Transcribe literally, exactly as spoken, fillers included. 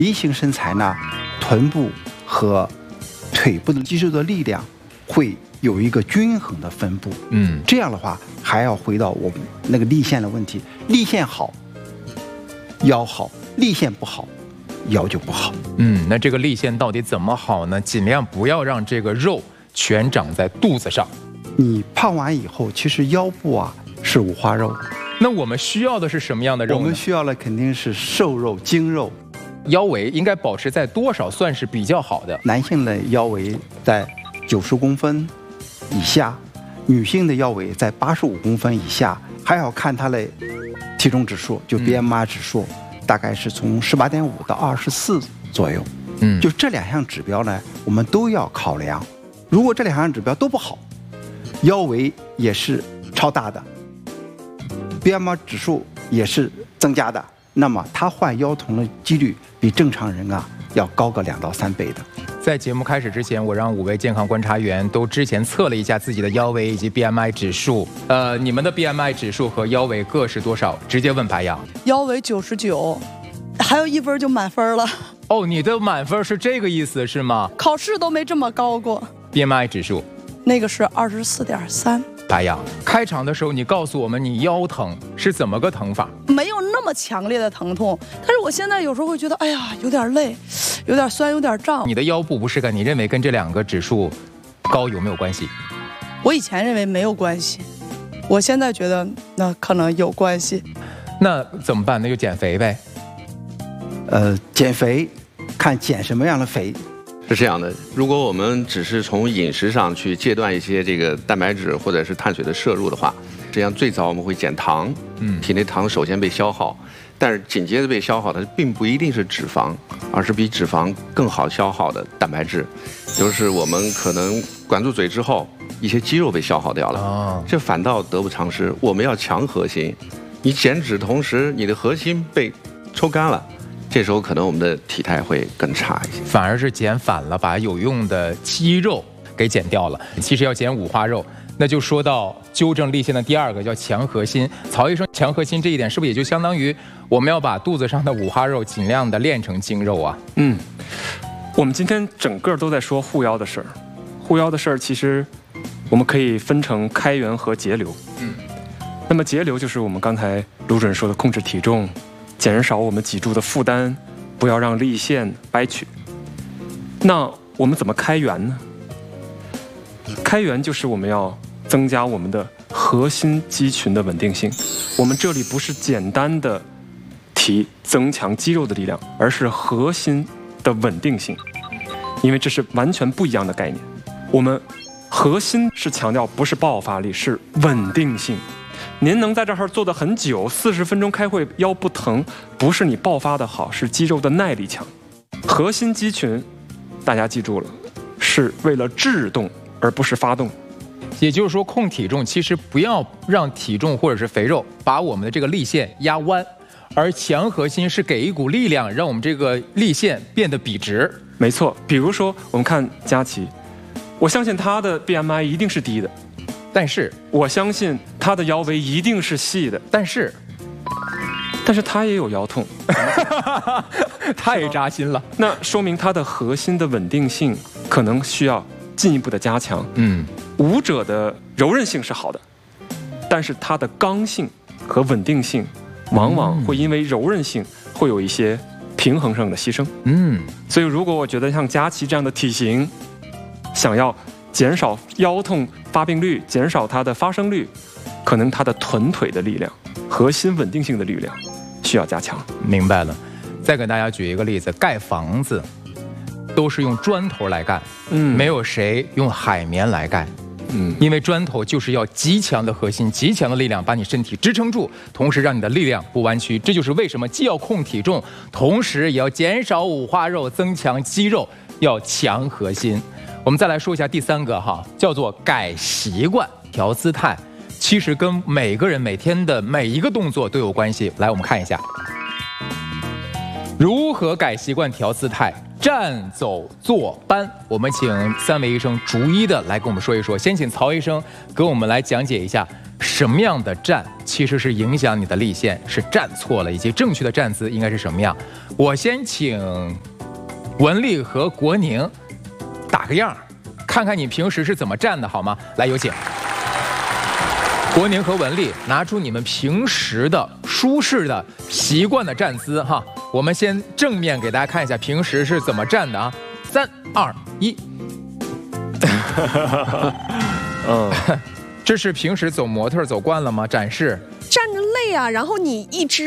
梨形身材呢，臀部和腿部的肌肉的力量会有一个均衡的分布。 嗯， 这样的话还要回到我们那个立线的问题，立线好，腰好；立线不好，腰就不好。 嗯，那这个立线到底怎么好呢？尽量不要让这个肉全长在肚子上。 你胖完以后，其实腰部啊是五花肉。 那我们需要的是什么样的肉呢？ 我们需要的肯定是瘦肉、精肉。 腰围应该保持在多少算是比较好的？ 男性的腰围在九十公分以下，女性的腰围在八十五公分以下。还要看她的体重指数，就 B M I 指数，嗯、大概是从十八点五到二十四左右。 嗯， 就这两项指标呢，我们都要考量。如果这两项指标都不好，腰围也是超大的 ，B M I 指数也是增加的，那么他患腰疼的几率比正常人啊要高个两到三倍的。 在节目开始之前，我让五位健康观察员都之前测了一下自己的腰围以及 B M I 指数。呃，你们的 B M I 指数和腰围各是多少？直接问白羊。 腰围九十九，还有一分就满分了。 哦，你的满分是这个意思是吗？ 考试都没这么高过。 B M I 指数， 那个是二十四点三。 白羊，开场的时候你告诉我们你腰疼是怎么个疼法？ 没有那么强烈的疼痛，但是我现在有时候会觉得，哎呀，有点累，有点酸，有点胀。 你的腰部不适感，你认为跟这两个指数高有没有关系？ 我以前认为没有关系，我现在觉得那可能有关系。 那怎么办？那就减肥呗。 呃，减肥看减什么样的肥。 是这样的，如果我们只是从饮食上去戒断一些这个蛋白质或者是碳水的摄入的话，这样最早我们会减糖，嗯，体内糖首先被消耗，但是紧接着被消耗的并不一定是脂肪，而是比脂肪更好消耗的蛋白质，就是我们可能管住嘴之后，一些肌肉被消耗掉了，哦，这反倒得不偿失。我们要强核心，你减脂同时你的核心被抽干了。这时候可能我们的体态会更差一些， 反而是减反了，把有用的肌肉给减掉了。其实要减五花肉，那就说到纠正立线的第二个叫强核心。曹医生，强核心这一点是不是也就相当于我们要把肚子上的五花肉尽量的练成精肉啊？ 嗯，我们今天整个都在说护腰的事儿，护腰的事儿其实我们可以分成开源和节流。嗯，那么节流就是我们刚才卢主任说的控制体重。减少我们脊柱的负担，不要让立线歪曲。那我们怎么开源呢？开源就是我们要增加我们的核心肌群的稳定性。我们这里不是简单的提增强肌肉的力量，而是核心的稳定性，因为这是完全不一样的概念。我们核心是强调不是爆发力，是稳定性。您能在这儿坐得很久，四十分钟开会腰不疼，不是你爆发的好，是肌肉的耐力强。核心肌群，大家记住了，是为了制动而不是发动。 也就是说，控体重其实不要让体重或者是肥肉把我们的这个立线压弯，而强核心是给一股力量，让我们这个立线变得笔直。 没错，比如说我们看佳琪，我相信她的 B M I 一定是低的。 但是我相信他的腰围一定是细的， 但是， 但是他也有腰痛， 太扎心了。 那说明他的核心的稳定性可能需要进一步的加强。嗯，舞者的柔韧性是好的，但是他的刚性和稳定性往往会因为柔韧性会有一些平衡上的牺牲。嗯，所以如果我觉得像佳琪这样的体型，想要减少腰痛发病率，减少它的发生率，可能它的臀腿的力量、核心稳定性的力量需要加强。 明白了。再给大家举一个例子，盖房子都是用砖头来干，嗯，没有谁用海绵来盖，嗯，因为砖头就是要极强的核心、极强的力量把你身体支撑住，同时让你的力量不弯曲。这就是为什么既要控体重，同时也要减少五花肉，增强肌肉，要强核心。我们再来说一下第三个哈，叫做改习惯、调姿态，其实跟每个人每天的每一个动作都有关系。来，我们看一下，如何何改习惯调姿态？站走坐搬，我们请三位医生逐一的来跟我们说一说。先请曹医生给我们来讲解一下，什么样的站其实是影响你的立线，是站错了，以及正确的站姿应该是什么样。我先请文丽和国宁打个样，看看你平时是怎么站的，好吗？来，有请。国宁和文丽拿出你们平时的舒适的习惯的站姿哈，我们先正面给大家看一下平时是怎么站的啊，三二一，嗯，这是平时走模特走惯了吗？展示站着累啊，然后你一直